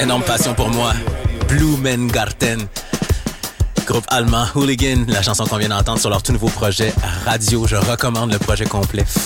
énorme passion pour moi. Blumengarten. Groupe allemand Hooligan, la chanson qu'on vient d'entendre sur leur tout nouveau projet Radio. Je recommande le projet complet.